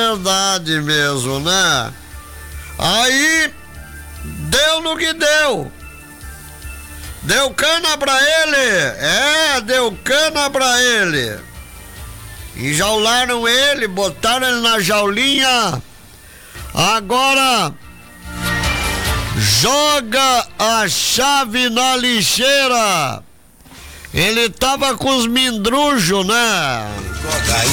verdade mesmo, né? Aí, deu no que deu. Deu cana pra ele. Deu cana pra ele. Enjaularam ele, botaram ele na jaulinha. Agora, joga a chave na lixeira. Ele tava com os mindrujos, né?